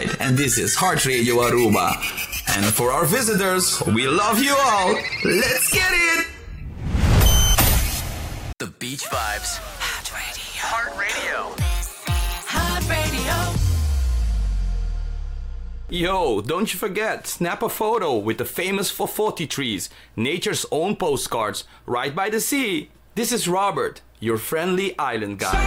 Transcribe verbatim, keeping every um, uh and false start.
Right, and this is Heart Radio Aruba. And for our visitors, we love you all. Let's get it! The Beach Vibes. Heart Radio. Heart Radio. Heart Radio. Yo, don't you forget, snap a photo with the famous Fofoti trees, nature's own postcards, right by the sea. This is Robert, your friendly island guy.